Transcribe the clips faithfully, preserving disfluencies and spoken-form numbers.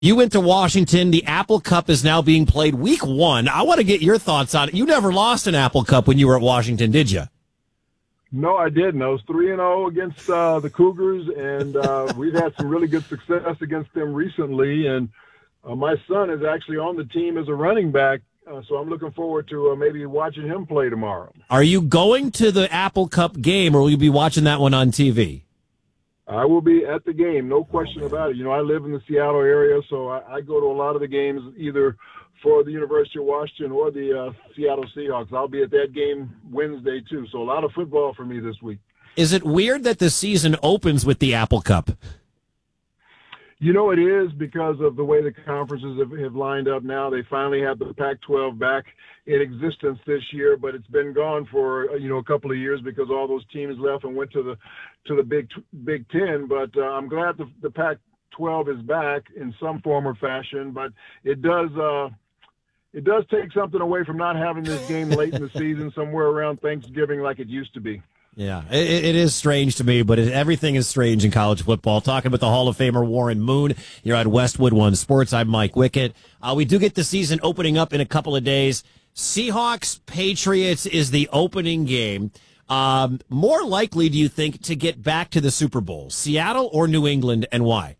You went to Washington. The Apple Cup is now being played week one. I want to get your thoughts on it. You never lost an Apple Cup when you were at Washington, did you? No, I didn't. I was three and zero against uh, the Cougars, and uh, we've had some really good success against them recently. And uh, my son is actually on the team as a running back, uh, so I'm looking forward to uh, maybe watching him play tomorrow. Are you going to the Apple Cup game, or will you be watching that one on T V? I will be at the game, no question about it. You know, I live in the Seattle area, so I, I go to a lot of the games either for the University of Washington or the uh, Seattle Seahawks. I'll be at that game Wednesday, too. So a lot of football for me this week. Is it weird that the season opens with the Apple Cup? You know, it is because of the way the conferences have, have lined up now. They finally have the Pac twelve back in existence this year, but it's been gone for, you know, a couple of years because all those teams left and went to the to the Big Big Ten. But uh, I'm glad the, the Pac twelve is back in some form or fashion. But it does uh, it does take something away from not having this game late in the season, somewhere around Thanksgiving, like it used to be. Yeah, it, it is strange to me, but it, everything is strange in college football. Talking about the Hall of Famer Warren Moon, you're at Westwood One Sports. I'm Mike Wickett. Uh, we do get the season opening up in a couple of days. Seahawks Patriots is the opening game. Um, more likely, do you think, to get back to the Super Bowl, Seattle or New England, and why?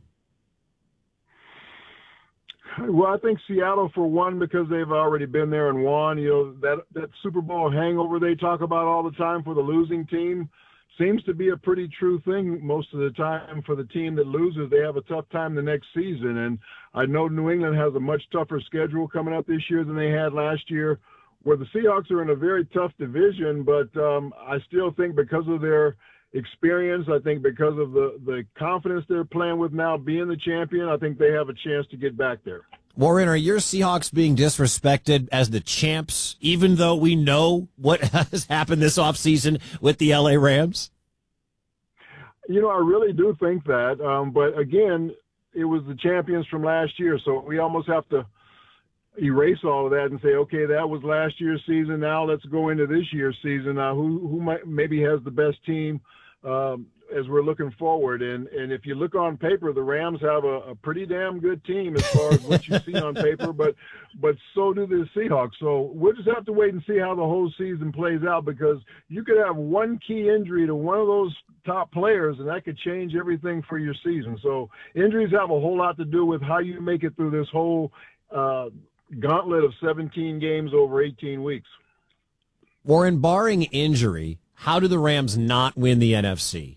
Well, I think Seattle for one because they've already been there and won. You know, that that Super Bowl hangover they talk about all the time for the losing team seems to be a pretty true thing most of the time. For the team that loses, they have a tough time the next season. And I know New England has a much tougher schedule coming up this year than they had last year, where the Seahawks are in a very tough division. But um, I still think because of their experience, I think because of the, the confidence they're playing with now, being the champion, I think they have a chance to get back there. Warren, are your Seahawks being disrespected as the champs, even though we know what has happened this offseason with the L A Rams? You know, I really do think that. Um, but again, it was the champions from last year, so we almost have to erase all of that and say, okay, that was last year's season. Now let's go into this year's season. Uh, who who might, maybe has the best team um, as we're looking forward? And and if you look on paper, the Rams have a, a pretty damn good team as far as what you see on paper, but but so do the Seahawks. So we'll just have to wait and see how the whole season plays out, because you could have one key injury to one of those top players, and that could change everything for your season. So injuries have a whole lot to do with how you make it through this whole uh, gauntlet of seventeen games over eighteen weeks. Warren, barring injury, how do the Rams not win the N F C?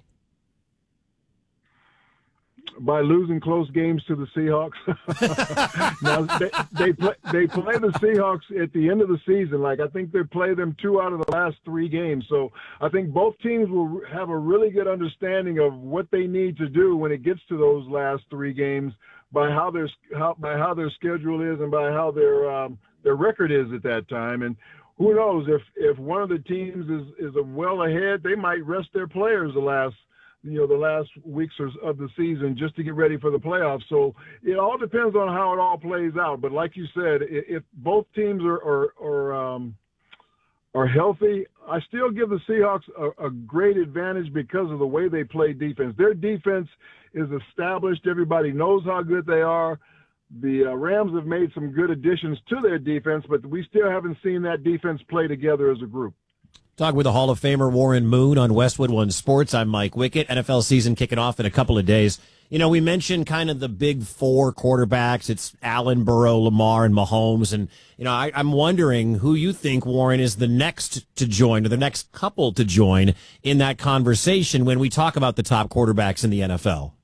By losing close games to the Seahawks. Now, they, they, play, they play the Seahawks at the end of the season. Like, I think they play them two out of the last three games. So I think both teams will have a really good understanding of what they need to do when it gets to those last three games by how their, how, by how their schedule is and by how their, um, their record is at that time. And who knows, if, if one of the teams is, is well ahead, they might rest their players the last you know, the last weeks of the season just to get ready for the playoffs. So it all depends on how it all plays out. But like you said, if both teams are are are, um, are healthy, I still give the Seahawks a, a great advantage because of the way they play defense. Their defense is established. Everybody knows how good they are. The uh, Rams have made some good additions to their defense, but we still haven't seen that defense play together as a group. Talk with the Hall of Famer Warren Moon on Westwood One Sports. I'm Mike Wickett. N F L season kicking off in a couple of days. You know, we mentioned kind of the big four quarterbacks. It's Allen, Burrow, Lamar, and Mahomes. And, you know, I, I'm wondering who you think, Warren, is the next to join or the next couple to join in that conversation when we talk about the top quarterbacks in the N F L.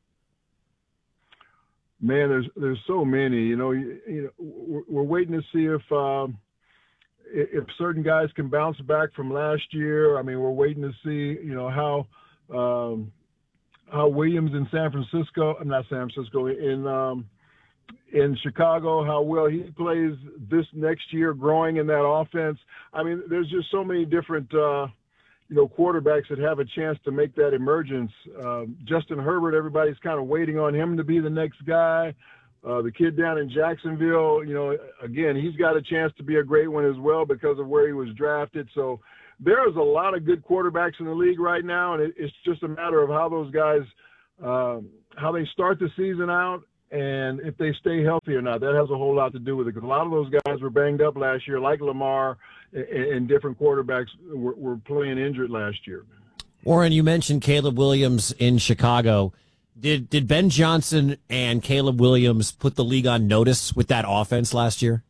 Man, there's there's so many. You know, you, you know we're, we're waiting to see if um, – if certain guys can bounce back from last year. I mean, we're waiting to see, you know, how um, how Williams in San Francisco, I'm not San Francisco, in um, in Chicago, how well he plays this next year, growing in that offense. I mean, there's just so many different, uh, you know, quarterbacks that have a chance to make that emergence. Uh, Justin Herbert, everybody's kind of waiting on him to be the next guy. Uh, the kid down in Jacksonville, you know, again, he's got a chance to be a great one as well because of where he was drafted. So there is a lot of good quarterbacks in the league right now, and it, it's just a matter of how those guys, um, how they start the season out and if they stay healthy or not. That has a whole lot to do with it, because a lot of those guys were banged up last year, like Lamar, and, and different quarterbacks were, were playing injured last year. Warren, you mentioned Caleb Williams in Chicago. Did did Ben Johnson and Caleb Williams put the league on notice with that offense last year?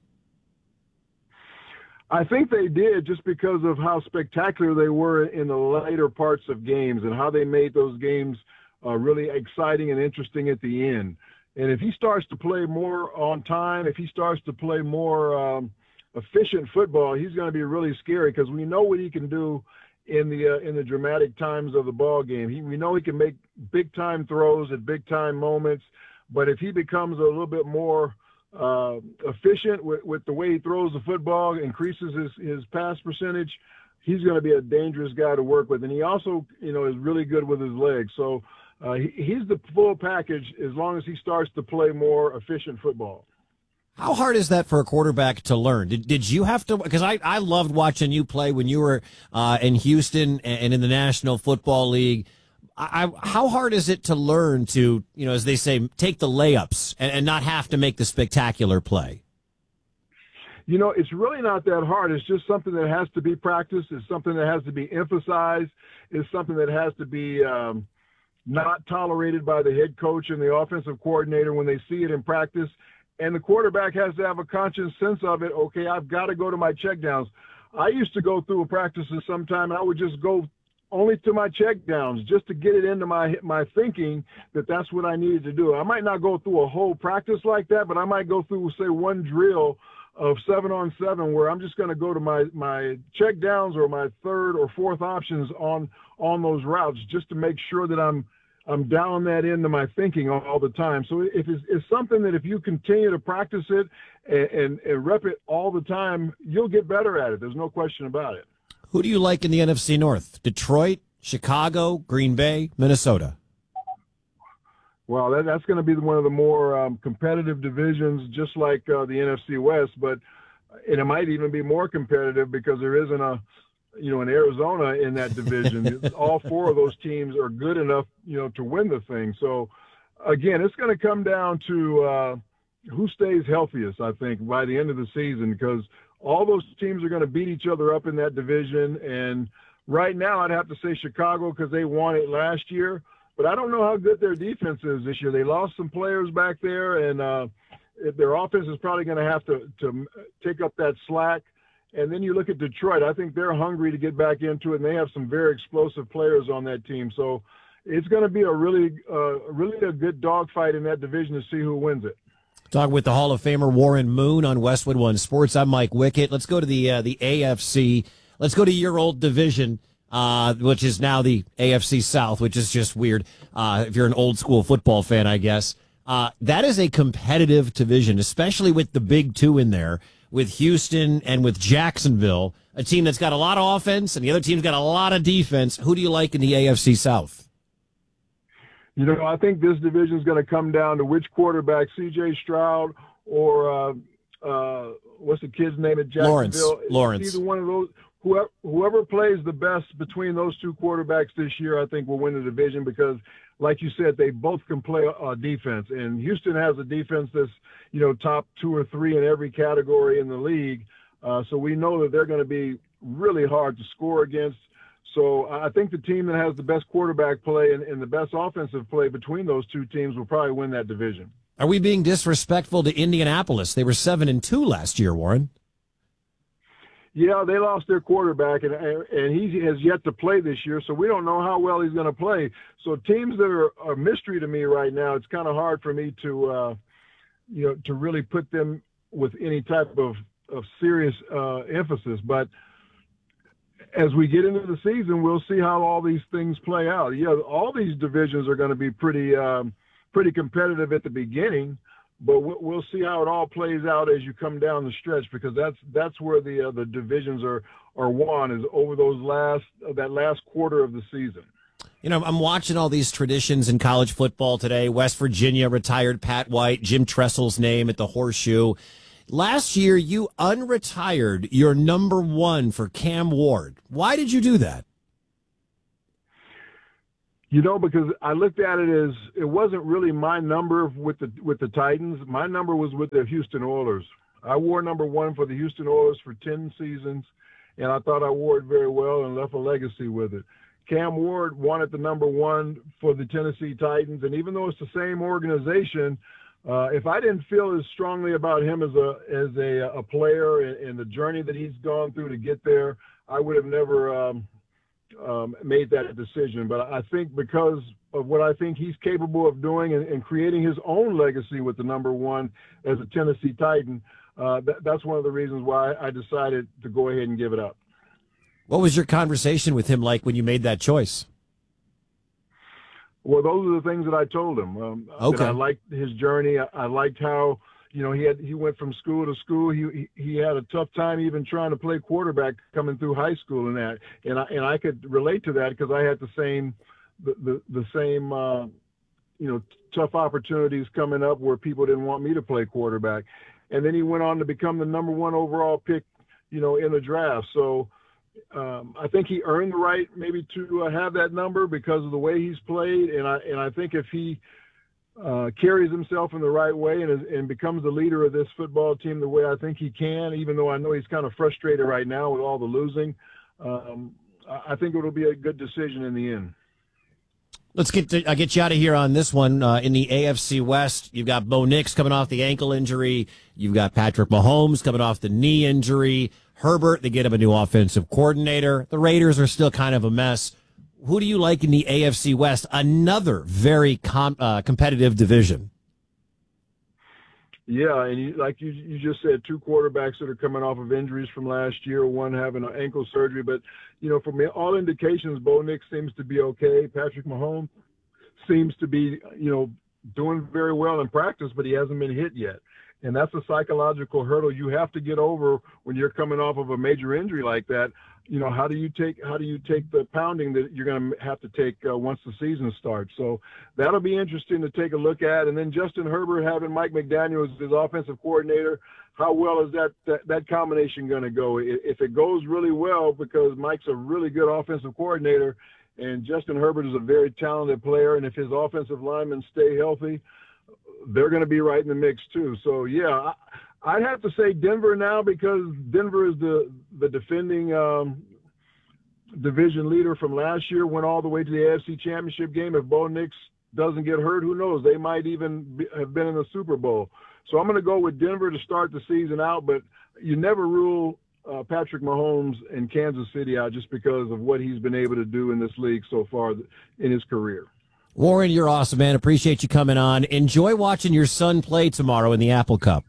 I think they did, just because of how spectacular they were in the later parts of games and how they made those games uh, really exciting and interesting at the end. And if he starts to play more on time, if he starts to play more um, efficient football, he's going to be really scary, because we know what he can do in the uh, in the dramatic times of the ball game. He, we know he can make big time throws at big time moments, but if he becomes a little bit more uh, efficient with, with the way he throws the football, increases his, his pass percentage, he's going to be a dangerous guy to work with. And he also, you know, is really good with his legs. So uh, he, he's the full package as long as he starts to play more efficient football. How hard is that for a quarterback to learn? Did did you have to? Because I, I loved watching you play when you were uh, in Houston and in the National Football League. I, I, how hard is it to learn to, you know, as they say, take the layups and, and not have to make the spectacular play? You know, it's really not that hard. It's just something that has to be practiced. It's something that has to be emphasized. It's something that has to be um, not tolerated by the head coach and the offensive coordinator when they see it in practice. And the quarterback has to have a conscious sense of it. Okay, I've got to go to my checkdowns. I used to go through practices sometime, and I would just go only to my checkdowns just to get it into my my thinking that that's what I needed to do. I might not go through a whole practice like that, but I might go through, say, one drill of seven on seven where I'm just going to go to my, my checkdowns or my third or fourth options on on those routes just to make sure that I'm I'm dialing that into my thinking all, all the time. So if it's, it's something that if you continue to practice it and, and, and rep it all the time, you'll get better at it. There's no question about it. Who do you like in the N F C North? Detroit, Chicago, Green Bay, Minnesota? Well, that, that's going to be one of the more um, competitive divisions, just like uh, the N F C West. But and it might even be more competitive because there isn't a you know, in Arizona in that division. All four of those teams are good enough, you know, to win the thing. So, again, it's going to come down to uh, who stays healthiest, I think, by the end of the season, because all those teams are going to beat each other up in that division. And right now I'd have to say Chicago because they won it last year. But I don't know how good their defense is this year. They lost some players back there, and uh, their offense is probably going to have to, to take up that slack. And then you look at Detroit. I think they're hungry to get back into it, and they have some very explosive players on that team. So it's going to be a really, uh, really a good dogfight in that division to see who wins it. Talking with the Hall of Famer Warren Moon on Westwood One Sports. I'm Mike Wickett. Let's go to the uh, the A F C. Let's go to your old division, uh, which is now the A F C South, which is just weird uh, if you're an old school football fan, I guess. Uh, that is a competitive division, especially with the big two in there, with Houston and with Jacksonville, a team that's got a lot of offense and the other team's got a lot of defense. Who do you like in the A F C South? You know, I think this division is going to come down to which quarterback, C J Stroud or uh, uh, what's the kid's name at Jacksonville? Lawrence. Lawrence. Either one of those. Whoever, whoever plays the best between those two quarterbacks this year, I think will win the division because, like you said, they both can play uh, defense. And Houston has a defense that's, you know, top two or three in every category in the league. Uh, so we know that they're going to be really hard to score against. So I think the team that has the best quarterback play and, and the best offensive play between those two teams will probably win that division. Are we being disrespectful to Indianapolis? They were seven and two last year, Warren. Yeah, they lost their quarterback, and and he has yet to play this year, so we don't know how well he's going to play. So teams that are a mystery to me right now, it's kind of hard for me to, uh, you know, to really put them with any type of, of serious uh, emphasis. But as we get into the season, we'll see how all these things play out. Yeah, all these divisions are going to be pretty, um, pretty competitive at the beginning. But we'll see how it all plays out as you come down the stretch, because that's that's where the uh, the divisions are are won, is over those last uh, that last quarter of the season. You know, I'm watching all these traditions in college football today. West Virginia retired Pat White, Jim Tressel's name at the Horseshoe. Last year, you unretired your number one for Cam Ward. Why did you do that? You know, because I looked at it as it wasn't really my number with the with the Titans. My number was with the Houston Oilers. I wore number one for the Houston Oilers for ten seasons, and I thought I wore it very well and left a legacy with it. Cam Ward wanted the number one for the Tennessee Titans, and even though it's the same organization, uh, if I didn't feel as strongly about him as a as a, a player and, and the journey that he's gone through to get there, I would have never um, um, made that decision. But I think because of what I think he's capable of doing and, and creating his own legacy with the number one as a Tennessee Titan, uh, that, that's one of the reasons why I decided to go ahead and give it up. What was your conversation with him like when you made that choice? Well, those are the things that I told him. Um, okay. That I liked his journey. I, I liked how, you know, he had he went from school to school. He he had a tough time even trying to play quarterback coming through high school and that. And I and I could relate to that because I had the same the the, the same uh, you know tough opportunities coming up where people didn't want me to play quarterback. And then he went on to become the number one overall pick, you know, in the draft. So. Um, I think he earned the right maybe to uh, have that number because of the way he's played, and I and I think if he uh, carries himself in the right way and, and becomes the leader of this football team the way I think he can, even though I know he's kind of frustrated right now with all the losing, um, I think it'll be a good decision in the end. Let's get to, I'll get you out of here on this one. Uh, in the A F C West, you've got Bo Nix coming off the ankle injury. You've got Patrick Mahomes coming off the knee injury. Herbert, they get him a new offensive coordinator. The Raiders are still kind of a mess. Who do you like in the A F C West? Another very com- uh, competitive division. Yeah, and you, like you, you just said, two quarterbacks that are coming off of injuries from last year, one having an ankle surgery. But, you know, from all indications, Bo Nix seems to be okay. Patrick Mahomes seems to be, you know, doing very well in practice, but he hasn't been hit yet. And that's a psychological hurdle you have to get over when you're coming off of a major injury like that. You know, how do you take how do you take the pounding that you're going to have to take uh, once the season starts? So that'll be interesting to take a look at. And then Justin Herbert having Mike McDaniel as his offensive coordinator, how well is that that, that combination going to go? If it goes really well, because Mike's a really good offensive coordinator, and Justin Herbert is a very talented player, and if his offensive linemen stay healthy, they're going to be right in the mix too. So yeah, I, I'd have to say Denver now because Denver is the the defending um, division leader from last year. Went all the way to the A F C Championship game. If Bo Nix doesn't get hurt, who knows? They might even be, have been in the Super Bowl. So I'm going to go with Denver to start the season out. But you never rule uh, Patrick Mahomes and Kansas City out just because of what he's been able to do in this league so far in his career. Warren, you're awesome, man. Appreciate you coming on. Enjoy watching your son play tomorrow in the Apple Cup.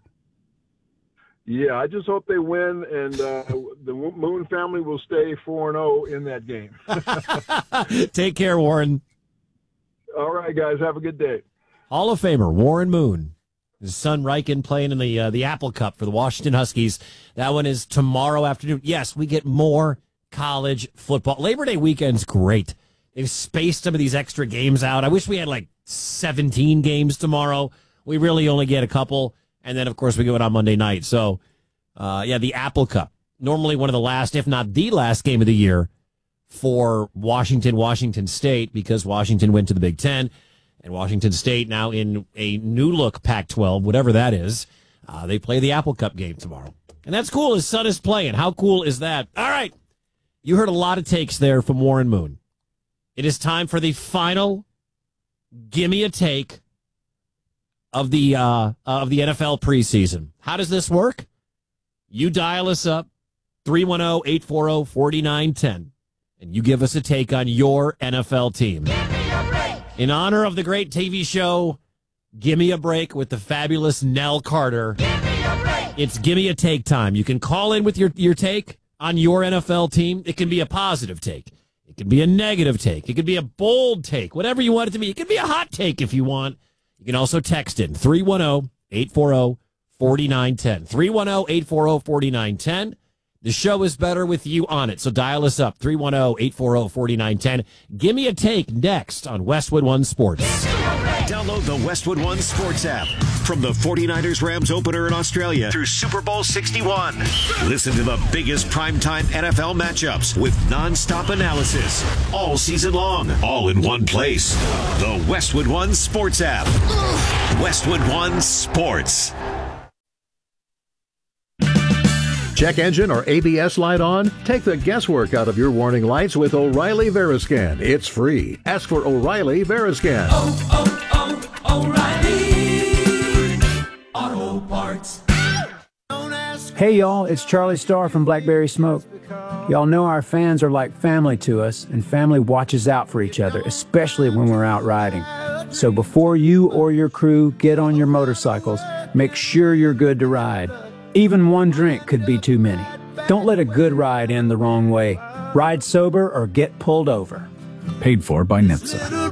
Yeah, I just hope they win, and uh, the Moon family will stay four and oh in that game. Take care, Warren. All right, guys. Have a good day. Hall of Famer Warren Moon. His son Riken playing in the uh, the Apple Cup for the Washington Huskies. That one is tomorrow afternoon. Yes, we get more college football. Labor Day weekend's great. They've spaced some of these extra games out. I wish we had like seventeen games tomorrow. We really only get a couple. And then, of course, we go out on Monday night. So, uh, yeah, the Apple Cup. Normally one of the last, if not the last game of the year for Washington, Washington State, because Washington went to the Big Ten. And Washington State now in a new look Pac twelve, whatever that is. Uh, they play the Apple Cup game tomorrow. And that's cool. His son is playing. How cool is that? All right. You heard a lot of takes there from Warren Moon. It is time for the final gimme a take of the uh, of the N F L preseason. How does this work? You dial us up, three one zero, eight four zero, four nine one zero, and you give us a take on your N F L team. In honor of the great T V show, Gimme a Break with the fabulous Nell Carter, it's Gimme a Take time. You can call in with your, your take on your N F L team. It can be a positive take. It can be a negative take. It could be a bold take, whatever you want it to be. It could be a hot take if you want. You can also text in three one zero, eight four zero, four nine one zero. three one zero, eight four zero, four nine one zero. The show is better with you on it, so dial us up, three one zero, eight four zero, four nine one zero. Give me a take next on Westwood One Sports. Download the Westwood One Sports app. From the forty-niners Rams opener in Australia through Super Bowl sixty-one. Listen to the biggest primetime N F L matchups with nonstop analysis all season long, all in one place. The Westwood One Sports app. Westwood One Sports. Check engine or A B S light on? Take the guesswork out of your warning lights with O'Reilly Veriscan. It's free. Ask for O'Reilly Veriscan. Oh, oh, oh, O'Reilly Auto Parts. Hey y'all, it's Charlie Starr from Blackberry Smoke. Y'all know our fans are like family to us, and family watches out for each other, especially when we're out riding. So before you or your crew get on your motorcycles, make sure you're good to ride. Even one drink could be too many. Don't let a good ride end the wrong way. Ride sober or get pulled over. Paid for by N H T S A.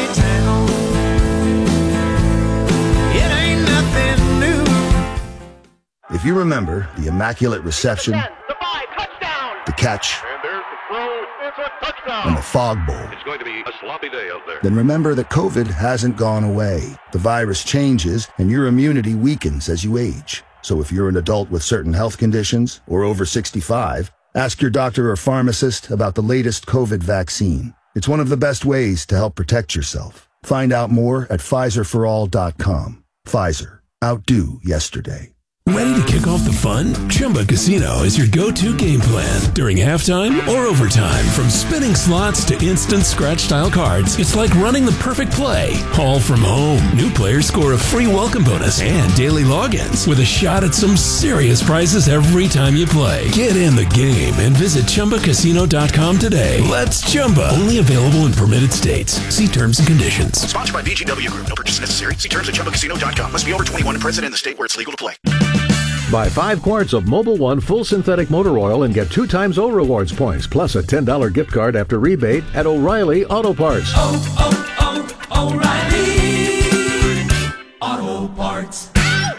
If you remember the immaculate reception, the catch, and the fog bowl, it's going to be a sloppy day out there. Then remember that COVID hasn't gone away. The virus changes, and your immunity weakens as you age. So if you're an adult with certain health conditions or over sixty-five, ask your doctor or pharmacist about the latest COVID vaccine. It's one of the best ways to help protect yourself. Find out more at Pfizer for all dot com. Pfizer. Outdo yesterday. Ready to kick off the fun? Chumba Casino is your go-to game plan during halftime or overtime. From spinning slots to instant scratch-style cards, it's like running the perfect play, all from home. New players score a free welcome bonus and daily logins with a shot at some serious prizes every time you play. Get in the game and visit Chumba Casino dot com today. Let's Chumba. Only available in permitted states. See terms and conditions. Sponsored by V G W Group. No purchase necessary. See terms at Chumba Casino dot com. Must be over twenty-one and present in the state where it's legal to play. Buy five quarts of Mobil One full synthetic motor oil and get two times O Rewards points, plus a ten dollars gift card after rebate at O'Reilly Auto Parts. Oh, oh, oh, O'Reilly Auto Parts.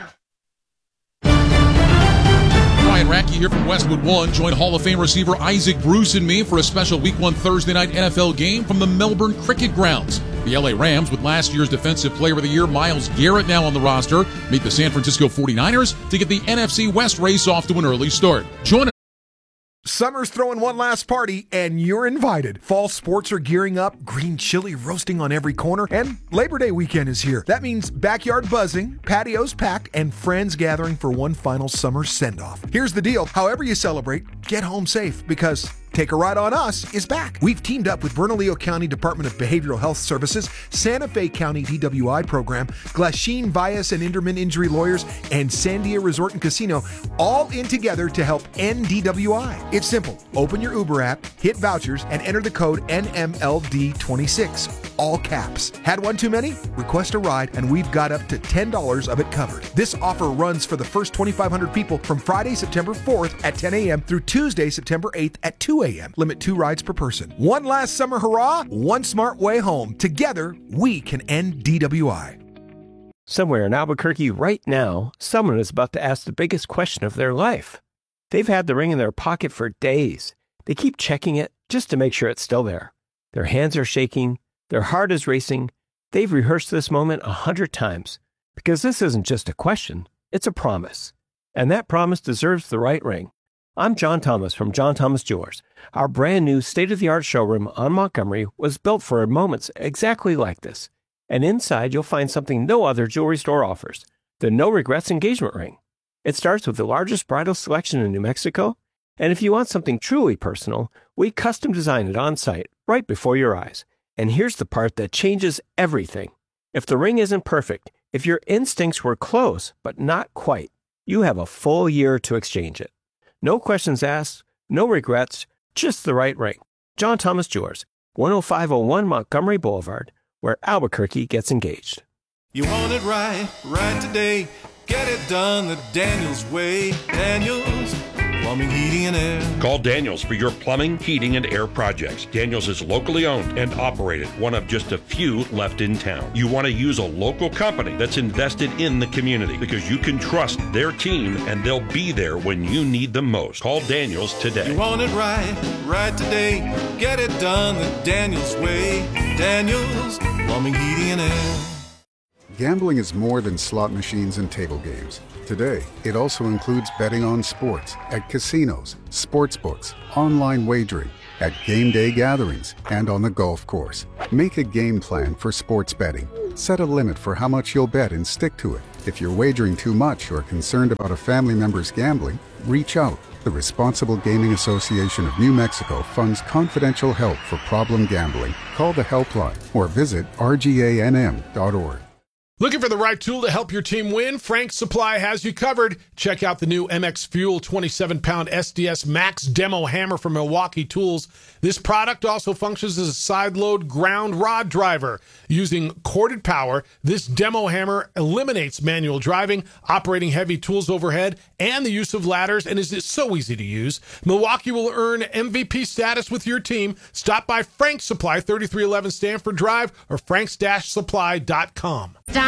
Ryan Racky here from Westwood One. Join Hall of Fame receiver Isaac Bruce and me for a special Week one Thursday night N F L game from the Melbourne Cricket Grounds. The L A Rams, with last year's Defensive Player of the Year Myles Garrett now on the roster, meet the San Francisco forty-niners to get the N F C West race off to an early start. Join us. Summer's throwing one last party, and you're invited. Fall sports are gearing up, green chili roasting on every corner, and Labor Day weekend is here. That means backyard buzzing, patios packed, and friends gathering for one final summer send-off. Here's the deal. However you celebrate, get home safe, because Take a Ride on Us is back. We've teamed up with Bernalillo County Department of Behavioral Health Services, Santa Fe County D W I program, Glasheen Bias and Inderman Injury Lawyers, and Sandia Resort and Casino, all in together to help end D W I. It's simple. Open your Uber app, hit vouchers, and enter the code N M L D twenty-six. All caps. Had one too many? Request a ride, and we've got up to ten dollars of it covered. This offer runs for the first twenty-five hundred people from Friday, September fourth at ten a.m. through Tuesday, September eighth at two a.m. Limit two rides per person. One last summer hurrah, one smart way home. Together, we can end D W I. Somewhere in Albuquerque right now, someone is about to ask the biggest question of their life. They've had the ring in their pocket for days. They keep checking it just to make sure it's still there. Their hands are shaking. Their heart is racing. They've rehearsed this moment a hundred times because this isn't just a question, it's a promise. And that promise deserves the right ring. I'm John Thomas from John Thomas Jewelers. Our brand new state-of-the-art showroom on Montgomery was built for moments exactly like this. And inside you'll find something no other jewelry store offers, the No Regrets engagement ring. It starts with the largest bridal selection in New Mexico, and if you want something truly personal, we custom design it on site right before your eyes. And here's the part that changes everything. If the ring isn't perfect, if your instincts were close but not quite, you have a full year to exchange it. No questions asked, no regrets, just the right ring. John Thomas Jewelers, one oh five oh one Montgomery Boulevard, where Albuquerque gets engaged. You want it right, right today. Get it done the Daniels way. Daniels Plumbing, Heating, and Air. Call Daniels for your plumbing, heating, and air projects. Daniels is locally owned and operated, one of just a few left in town. You want to use a local company that's invested in the community because you can trust their team and they'll be there when you need them most. Call Daniels today. You want it right, right today. Get it done the Daniels way. Daniels Plumbing, Heating, and Air. Gambling is more than slot machines and table games. Today, it also includes betting on sports, at casinos, sports books, online wagering, at game day gatherings, and on the golf course. Make a game plan for sports betting. Set a limit for how much you'll bet and stick to it. If you're wagering too much or concerned about a family member's gambling, reach out. The Responsible Gaming Association of New Mexico funds confidential help for problem gambling. Call the helpline or visit R G A N M dot org. Looking for the right tool to help your team win? Frank's Supply has you covered. Check out the new M X Fuel twenty-seven pound S D S Max Demo Hammer from Milwaukee Tools. This product also functions as a side-load ground rod driver. Using corded power, this demo hammer eliminates manual driving, operating heavy tools overhead, and the use of ladders, and is so easy to use. Milwaukee will earn M V P status with your team. Stop by Frank's Supply, thirty-three eleven Stanford Drive, or franks dash supply dot com.